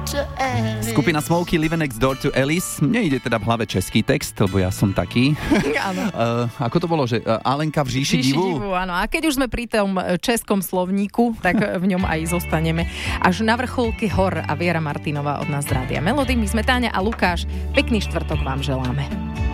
Skupina Smokey Live Next Door to Alice. Mne ide teda v hlave český text, lebo ja som taký. Áno. Ako to bolo, že Alenka v říši divu? Áno. A keď už sme pri tom českom slovníku, tak v ňom aj zostaneme. Až na vrcholky hor a Viera Martinová od nás z Rádia Melody. My sme Táňa a Lukáš. Pekný štvrtok vám želáme.